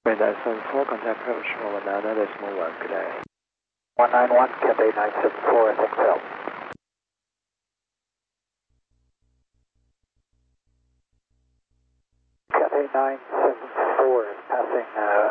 974, contact approach, 191.1, good day. 191, Cathay 974, thanks for help. Cathay 974 is passing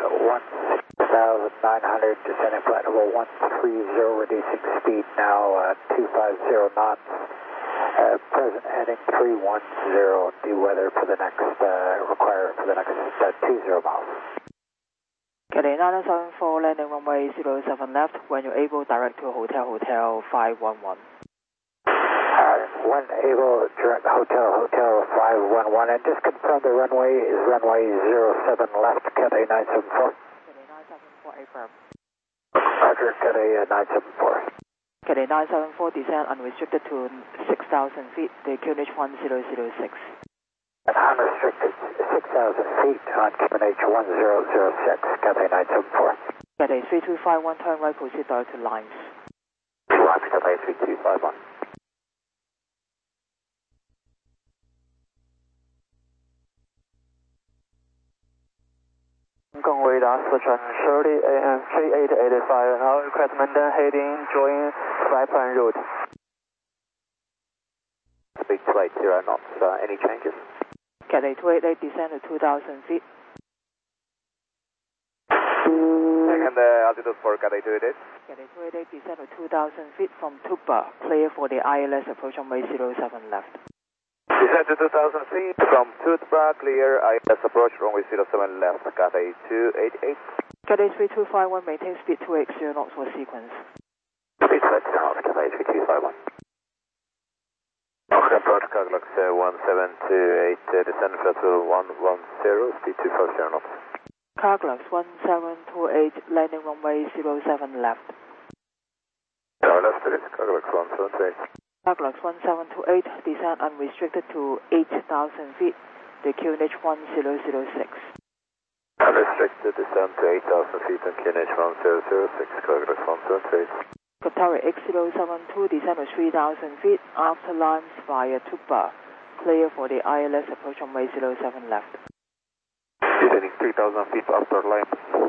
1,900, descending flight level 130, reducing speed now 250 knots. Present heading 310, due weather for the next, require for the next 20 miles. Cathay 974, landing runway 07 left, when you're able, direct to Hotel 511. When able, direct Hotel 511, and just confirm the runway is runway 07 left, Cathay 974. Cathay 974, affirm. Roger, Cathay 974. Cathay 974, descend unrestricted to 6,000 feet, the QNH 1006. And unrestricted 6,000 feet on QNH 1006, Cathay 974. Cathay 3251, turn right, proceed direct to lines. Roger, Cathay 3251. Gangwei 430 AM 3885, now request Mandan heading, join flight plan route. Speed 280 knots, any changes? Cathay 288, descend to 2,000 feet. And altitude for Cathay 288? Cathay 288, descend to 2,000 feet from Tuba, clear for the ILS approach runway 07 left. Descend to 2,000 feet from Tuba, clear ILS approach runway 07 left, Cathay 288. Cathay 3251, maintain speed 280 knots for sequence. Speed 280 knots, Cathay 3251. Approach Carglax 1728, descend flight level 110, speed 250 knots. Carglax 1728, landing runway 07 left. Left it is, Carglax 1728. Carglax 1728, descend unrestricted to 8,000 feet, the QNH 1006. Unrestricted descent to 8,000 feet on QNH 1006, Carglax 1728. Qatari X072, descend to 3,000 feet, after lines via Tuba, clear for the ILS approach runway 07 left. Descending 3,000 feet after line.